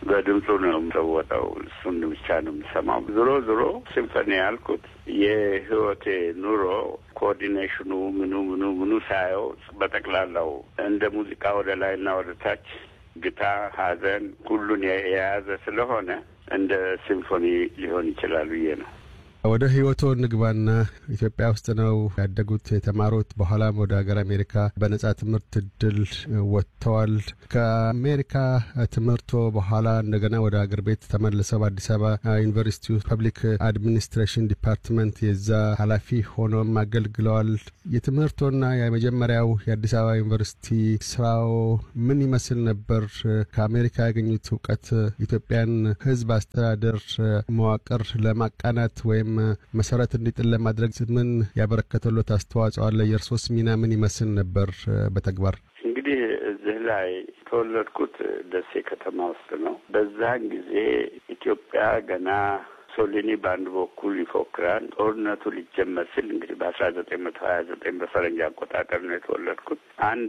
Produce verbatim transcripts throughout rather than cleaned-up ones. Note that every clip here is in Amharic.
በድምፁ ነው የምወጣው እሱን ብቻ ነው የምሰማው ዞሮ ዞሮ ሲምፎኒ ያልኩት የህይወቴ ኑሮ ኮኦርዲኔሽኑ ምኑ ምኑ ምኑ ሳይው በጠቅላላው እንደ ሙዚቃ ወደ ላይና ወደ ታች ግታ ሀዘን ሁሉን የያዘ ስለሆነ እንደ ሲምፎኒ ሊሆን ይችላል ብዬ ነው። ወደ ህይወቶ ንግባና ኢትዮጵያ ውስጥ ነው ያደጉት የተማሩት በኋላም ወደ ሀገር አሜሪካ በነጻ ትምህርት እድል ወጥተዋል። ከአሜሪካ ትምህርቶ በኋላ እንደገና ወደ ሀገር ቤት ተመልሰው በአዲስ አበባ ዩኒቨርሲቲ ፐብሊክ አድሚኒስትሬሽን ዲፓርትመንት የዛ ኃላፊ ሆነው አገልግለዋል። የትምህርቶና የመጀመሪያው የአዲስ አበባ ዩኒቨርሲቲ ስራው ምን ይመስል ነበር? ከአሜሪካ ያገኙት ዕውቀት ኢትዮጵያን ህዝብ አስተዳደር መዋቅር ለማቃናት ወይም መሰረት እንዲጥል ለማድረግ ምን ያበረከተሎት አስተዋጽኦ አለ? የእርሶስ ሚና ምን ይመስል ነበር በተግባር? እንግዲህ እዚህ ላይ ተወለድኩት ደሴ ከተማ ውስጥ ነው። በዛን ጊዜ ኢትዮጵያ ገና ሶሊኒ ባንድ በኩል ይፎክራል። ጦርነቱ ሊጀመር ሲል እንግዲህ በአስራ ዘጠኝ መቶ ሀያ ዘጠኝ በፈረንጅ አቆጣጠር ነው የተወለድኩት። አንድ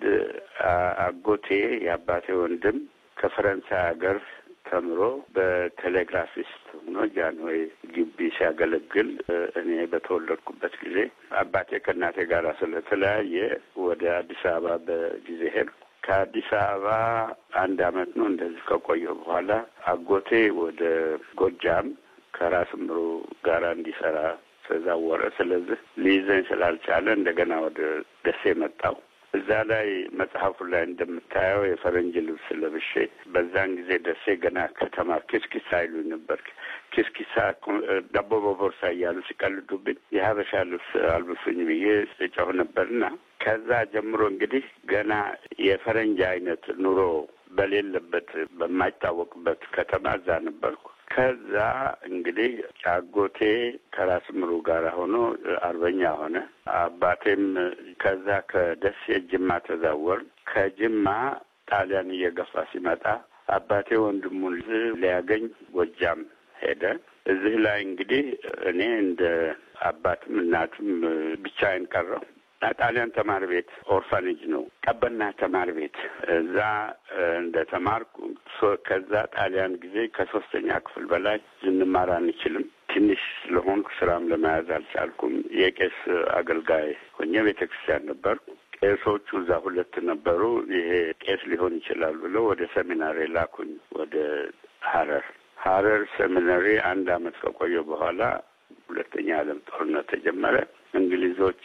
አጎቴ የአባቴ ወንድም ከፈረንሳይ ሀገር ተምሮ በቴሌግራፊስት ሆኖ ጃንሆይ ግቢ ሲያገለግል እኔ በተወለድኩበት ጊዜ አባቴ ከእናቴ ጋር ስለተለያየ ወደ አዲስ አበባ በጊዜ ሄድኩ። ከአዲስ አበባ አንድ አመት ነው እንደዚህ ከቆየሁ በኋላ አጎቴ ወደ ጎጃም ከራስ ምሩ ጋር እንዲሰራ ተዛወረ። ስለዚህ ሊይዘኝ ስላልቻለ እንደገና ወደ ደሴ መጣሁ። እዛ ላይ መጽሐፉ ላይ እንደምታየው የፈረንጅ ልብስ ለብሼ በዛን ጊዜ ደሴ ገና ከተማ ኪስኪሳ ይሉኝ ነበር። ኪስኪሳ ዳቦ በቦርሳ እያሉ ሲቀልዱብኝ የሀበሻ ልብስ አልብሱኝ ብዬ ስጮህ ነበርና ከዛ ጀምሮ እንግዲህ ገና የፈረንጅ አይነት ኑሮ በሌለበት በማይታወቅበት ከተማ እዛ ነበርኩ። ከዛ እንግዲህ አጎቴ ከራስ ምሩ ጋር ሆኖ አርበኛ ሆነ። አባቴም ከዛ ከደሴ ጅማ ተዛወር። ከጅማ ጣሊያን እየገፋ ሲመጣ አባቴ ወንድሙን ሊያገኝ ጎጃም ሄደ። እዚህ ላይ እንግዲህ እኔ እንደ አባትም እናትም ብቻዬን ቀረሁ። ጣሊያን ተማሪ ቤት ኦርፋኔጅ ነው ቀበና ተማሪ ቤት እዛ እንደ ተማርኩ። ከዛ ጣሊያን ጊዜ ከሶስተኛ ክፍል በላይ ልንማር አንችልም። ትንሽ ስለሆንኩ ስራም ለመያዝ አልቻልኩም። የቄስ አገልጋይ ሆኜ ቤተክርስቲያን ነበርኩ። ቄሶቹ እዛ ሁለት ነበሩ። ይሄ ቄስ ሊሆን ይችላል ብሎ ወደ ሰሚናሪ ላኩኝ ወደ ሐረር ሐረር ሰሚናሪ አንድ አመት ከቆየ በኋላ ሁለተኛ ዓለም ጦርነት ተጀመረ። እንግሊዞች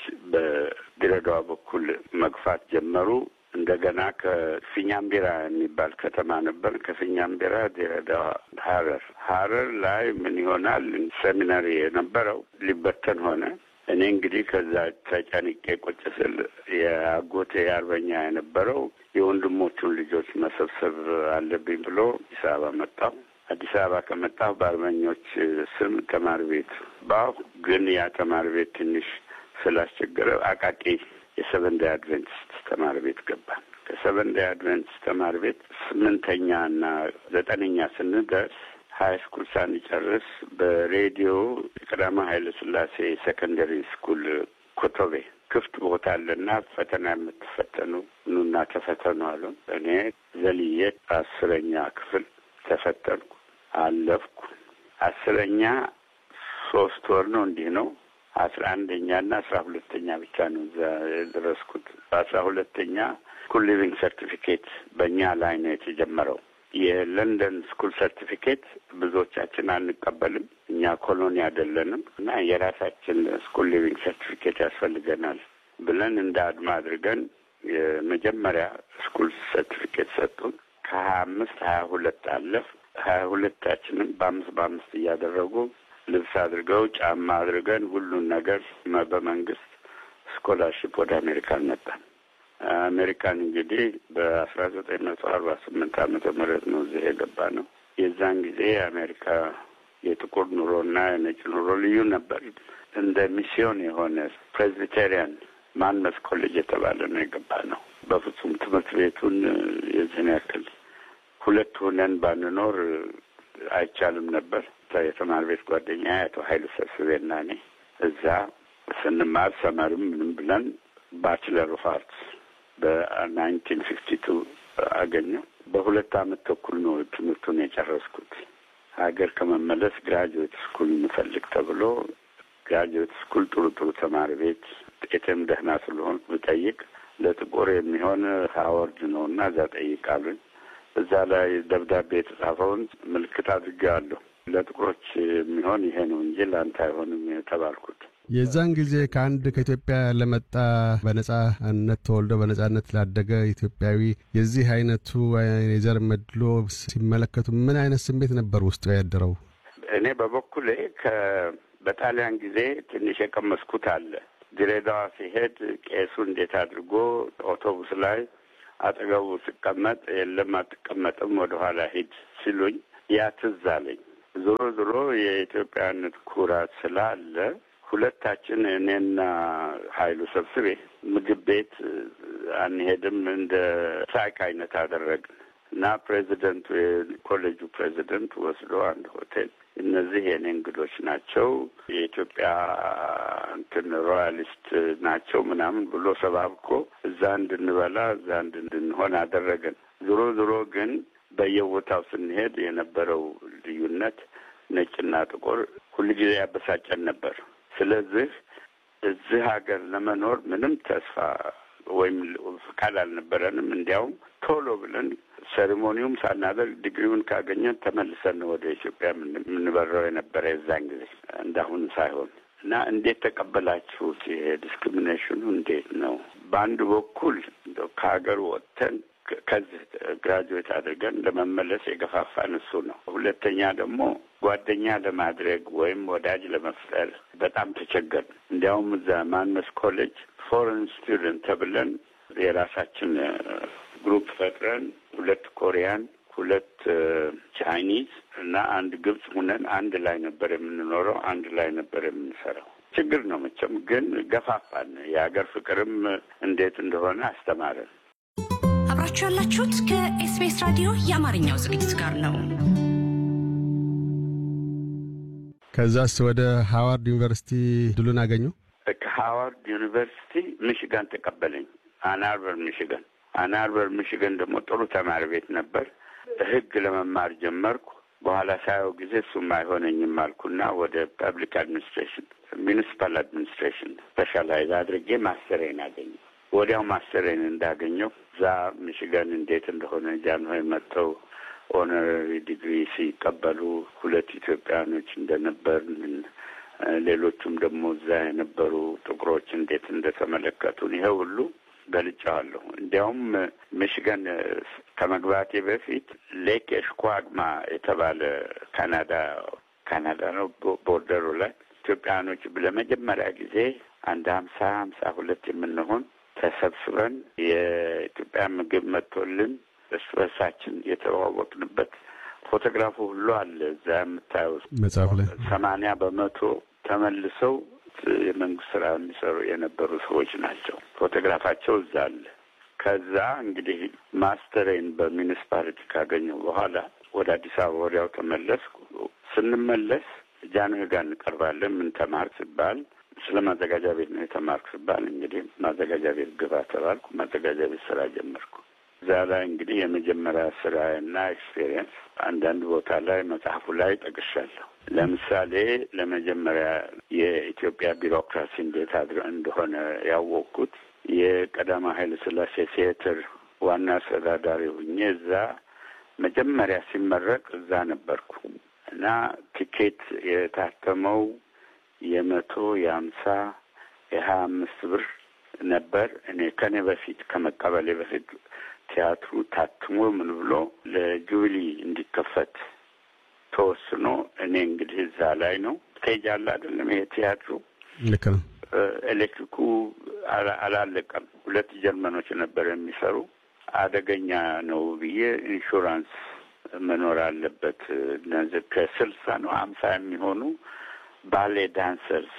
በድሬዳዋ በኩል መግፋት ጀመሩ። እንደገና ከፊኛምቢራ የሚባል ከተማ ነበር። ከፊኛምቢራ ድሬዳዋ ሐረር ሐረር ላይ ምን ይሆናል ሰሚናሪ የነበረው ሊበተን ሆነ። እኔ እንግዲህ ከዛ ተጨንቄ ቁጭ ስል የአጎቴ አርበኛ የነበረው የወንድሞቹን ልጆች መሰብሰብ አለብኝ ብሎ አዲስ አበባ መጣሁ። አዲስ አበባ ከመጣሁ በአርበኞች ስም ተማሪ ቤት ባሁ። ግን ያ ተማሪ ቤት ትንሽ ስላስቸገረ አቃቂ የሰቨን ዴይ አድቬንቲስት ተማሪ ቤት ገባን። ከሰቨን ዴይ አድቬንቲስት ተማሪ ቤት ስምንተኛና ዘጠነኛ ስንደርስ ሀይ ስኩል ሳንጨርስ በሬዲዮ ቀዳማዊ ኃይለ ሥላሴ ሴኮንደሪ ስኩል ኮቶቤ ክፍት ቦታ አለና ፈተና የምትፈተኑ ኑና ተፈተኑ አሉ። እኔ ዘልዬ አስረኛ ክፍል ተፈተንኩ፣ አለፍኩ። አስረኛ ሶስት ወር ነው እንዲህ ነው። አስራ አንደኛና አስራ ሁለተኛ ብቻ ነው የደረስኩት። በአስራ ሁለተኛ ስኩል ሊቪንግ ሰርቲፊኬት በእኛ ላይ ነው የተጀመረው። የለንደን ስኩል ሰርቲፊኬት ብዙዎቻችን አንቀበልም፣ እኛ ኮሎኒ አይደለንም እና የራሳችን ስኩል ሊቪንግ ሰርቲፊኬት ያስፈልገናል ብለን እንደ አድማ አድርገን የመጀመሪያ ስኩል ሰርቲፊኬት ሰጡን። ከሀያ አምስት ሀያ ሁለት አለፍ። ሀያ ሁለታችንም በአምስት በአምስት እያደረጉ ልብስ አድርገው ጫማ አድርገን ሁሉን ነገር በመንግስት ስኮላርሺፕ ወደ አሜሪካን መጣን። አሜሪካን እንግዲህ በአስራ ዘጠኝ መቶ አርባ ስምንት ዓመተ ምህረት ነው እዚህ የገባ ነው። የዛን ጊዜ አሜሪካ የጥቁር ኑሮና የነጭ ኑሮ ልዩ ነበር። እንደ ሚስዮን የሆነ ፕሬስቢቴሪያን ማንመስ ኮሌጅ የተባለ ነው የገባ ነው። በፍጹም ትምህርት ቤቱን የዚህን ያክል ሁለት ሆነን ባንኖር አይቻልም ነበር። የተማሪ ቤት ጓደኛ አቶ ኃይሉ ሰብስቤና እኔ እዛ ስንማር ሰመርም ምንም ብለን ባችለር ኦፍ አርትስ በናይንቲን ፊፍቲ ቱ አገኘው። በሁለት አመት ተኩል ነው ትምህርቱን የጨረስኩት። ሀገር ከመመለስ ግራጁዌት ስኩል እንፈልግ ተብሎ ግራጁዌት ስኩል ጥሩ ጥሩ ተማሪ ቤት እቴም ደህና ስለሆንኩ ብጠይቅ ለጥቁር የሚሆን ሃዋርድ ነውና እዛ ጠይቃሉኝ። እዛ ላይ ደብዳቤ የተጻፈውን ምልክት አድርጌዋለሁ። ለጥቁሮች የሚሆን ይሄ ነው እንጂ ለአንተ አይሆንም ተባልኩት። የዛን ጊዜ ከአንድ ከኢትዮጵያ ለመጣ በነጻነት ተወልዶ በነጻነት ላደገ ኢትዮጵያዊ የዚህ አይነቱ የዘር መድሎ ሲመለከቱ ምን አይነት ስሜት ነበር ውስጡ ያደረው? እኔ በበኩሌ በጣሊያን ጊዜ ትንሽ የቀመስኩት አለ። ድሬዳዋ ሲሄድ ቄሱ እንዴት አድርጎ አውቶቡስ ላይ አጠገቡ ሲቀመጥ የለም አትቀመጥም ወደ ኋላ ሂድ ሲሉኝ ያ ትዝ አለኝ። ዞሮ ዞሮ የኢትዮጵያነት ኩራት ስላለ ሁለታችን እኔና ኃይሉ ሰብስቤ ምግብ ቤት አንሄድም እንደ ሳይክ አይነት አደረግን እና ፕሬዚደንቱ የኮሌጁ ፕሬዚደንት ወስዶ አንድ ሆቴል እነዚህ የኔ እንግዶች ናቸው የኢትዮጵያ እንትን ሮያሊስት ናቸው ምናምን ብሎ ሰባብኮ እዛ እንድንበላ እዛ እንድንሆን አደረገን። ዞሮ ዞሮ ግን በየቦታው ስንሄድ የነበረው ልዩነት ነጭና ጥቁር ሁልጊዜ ያበሳጨን ነበር። ስለዚህ እዚህ ሀገር ለመኖር ምንም ተስፋ ወይም ፍቃድ አልነበረንም። እንዲያውም ቶሎ ብለን ሴሪሞኒውም ሳናደርግ ዲግሪውን ካገኘን ተመልሰን ወደ ኢትዮጵያ የምንበረው የነበረ የዛን ጊዜ እንዳሁን ሳይሆን እና እንዴት ተቀበላችሁት? ይሄ ዲስክሪሚኔሽኑ እንዴት ነው? በአንድ በኩል ከሀገር ወጥተን ከዚህ ግራጁዌት አድርገን ለመመለስ የገፋፋን እሱ ነው። ሁለተኛ ደግሞ ጓደኛ ለማድረግ ወይም ወዳጅ ለመፍጠር በጣም ተቸገርን። እንዲያውም እዛ ማንመስ ኮሌጅ ፎሬን ስቱደንት ተብለን የራሳችን ግሩፕ ፈጥረን ሁለት ኮሪያን፣ ሁለት ቻይኒዝ እና አንድ ግብጽ ሆነን አንድ ላይ ነበር የምንኖረው፣ አንድ ላይ ነበር የምንሰራው። ችግር ነው መቼም፣ ግን ገፋፋን። የሀገር ፍቅርም እንዴት እንደሆነ አስተማረን። አብራችሁ ያላችሁት ከኤስቢኤስ ራዲዮ የአማርኛው ዝግጅት ጋር ነው። ከዛስ ወደ ሃዋርድ ዩኒቨርሲቲ ድሉን አገኙ? ከሃዋርድ ዩኒቨርሲቲ ሚሽጋን ተቀበለኝ። አን አርበር ሚሽጋን። አን አርበር ሚሽጋን ደግሞ ጥሩ ተማሪ ቤት ነበር። ህግ ለመማር ጀመርኩ። በኋላ ሳየው ጊዜ እሱም አይሆነኝም አልኩና ወደ ፐብሊክ አድሚኒስትሬሽን ሚኒሲፓል አድሚኒስትሬሽን ስፔሻላይዝ አድርጌ ማስተሬን አገኘሁ። ወዲያው ማስተሬን እንዳገኘው እዛ ሚሽጋን እንዴት እንደሆነ ጃንሆይ መጥተው ኦነራሪ ዲግሪ ሲቀበሉ ሁለት ኢትዮጵያኖች እንደነበር ሌሎቹም ደግሞ እዛ የነበሩ ጥቁሮች እንዴት እንደተመለከቱን ይሄ ሁሉ ገልጫለሁ። እንዲያውም ሚሽጋን ከመግባቴ በፊት ሌክ ኤሽኳግማ የተባለ ካናዳ ካናዳ ነው ቦርደሩ ላይ ኢትዮጵያኖች ለመጀመሪያ ጊዜ አንድ ሀምሳ ሀምሳ ሁለት የምንሆን ተሰብስበን የኢትዮጵያ ምግብ መጥቶልን እርስ በርሳችን የተዋወቅንበት ፎቶግራፉ ሁሉ አለ እዛ የምታየው መጽሐፍ ላይ። ሰማንያ በመቶ ተመልሰው የመንግስት ስራ የሚሰሩ የነበሩ ሰዎች ናቸው። ፎቶግራፋቸው እዛ አለ። ከዛ እንግዲህ ማስተሬን በሚኒስፓሊቲ ካገኘሁ በኋላ ወደ አዲስ አበባ ወዲያው ተመለስኩ። ስንመለስ ጃንሆይ ጋር እንቀርባለን። ምን ተማርክ ሲባል ስለ ማዘጋጃ ቤት ነው የተማርኩ ሲባል እንግዲህ ማዘጋጃ ቤት ግባ ተባልኩ። ማዘጋጃ ቤት ስራ ጀመርኩ። እዛ ላይ እንግዲህ የመጀመሪያ ስራና ኤክስፔሪየንስ አንዳንድ ቦታ ላይ መጽሐፉ ላይ ጠቅሻለሁ። ለምሳሌ ለመጀመሪያ የኢትዮጵያ ቢሮክራሲ እንዴት አድርገው እንደሆነ ያወቅኩት የቀዳማዊ ኃይለ ሥላሴ ቲያትር ዋና አስተዳዳሪ ሆኜ እዛ መጀመሪያ ሲመረቅ እዛ ነበርኩ እና ቲኬት የታተመው የመቶ የአምሳ የሀያ አምስት ብር ነበር። እኔ ከኔ በፊት ከመቀበሌ በፊት ቲያትሩ ታትሞ ምን ብሎ ለጁቢሊ እንዲከፈት ተወስኖ እኔ እንግዲህ እዛ ላይ ነው ስቴጅ አለ አይደለም ይሄ ቲያትሩ ልክ ነው። ኤሌክትሪኩ አላለቀም። ሁለት ጀርመኖች ነበር የሚሰሩ። አደገኛ ነው ብዬ ኢንሹራንስ መኖር አለበት እነዚህ ከስልሳ ነው አምሳ የሚሆኑ ባሌ ዳንሰርስ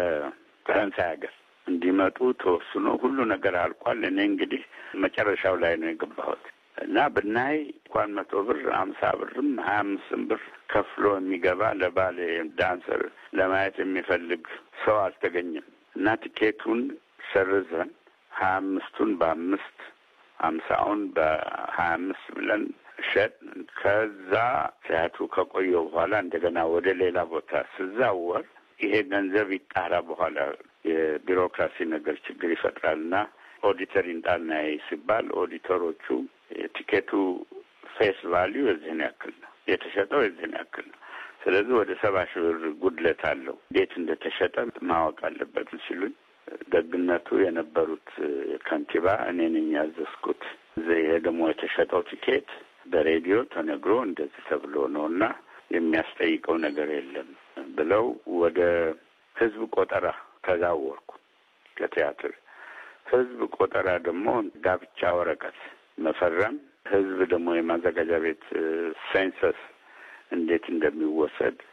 ከፈረንሳይ ሀገር እንዲመጡ ተወስኖ ሁሉ ነገር አልቋል። እኔ እንግዲህ መጨረሻው ላይ ነው የገባሁት እና ብናይ እንኳን መቶ ብር አምሳ ብርም ሀያ አምስትም ብር ከፍሎ የሚገባ ለባሌ ዳንሰር ለማየት የሚፈልግ ሰው አልተገኘም እና ቲኬቱን ሰርዘን ሀያ አምስቱን በአምስት ሀምሳውን በሀያ አምስት ብለን ሸጥ። ከዛ ቲያትሩ ከቆየው በኋላ እንደገና ወደ ሌላ ቦታ ስዛወር ይሄ ገንዘብ ይጣራ በኋላ የቢሮክራሲ ነገር ችግር ይፈጥራልና ኦዲተር ይንጣልና ሲባል ኦዲተሮቹ የቲኬቱ ፌስ ቫልዩ የዚህን ያክል ነው፣ የተሸጠው የዚህን ያክል ነው፣ ስለዚህ ወደ ሰባ ሺህ ብር ጉድለት አለው፣ እንዴት እንደተሸጠ ማወቅ አለበት ሲሉኝ ደግነቱ የነበሩት ከንቲባ እኔ ነኝ ያዘዝኩት። ይሄ ደግሞ የተሸጠው ቲኬት በሬዲዮ ተነግሮ እንደዚህ ተብሎ ነውና የሚያስጠይቀው ነገር የለም ብለው ወደ ህዝብ ቆጠራ ተዛወርኩ። ከቲያትር ህዝብ ቆጠራ ደግሞ ጋብቻ ወረቀት መፈረም፣ ህዝብ ደግሞ የማዘጋጃ ቤት ሴንሰስ እንዴት እንደሚወሰድ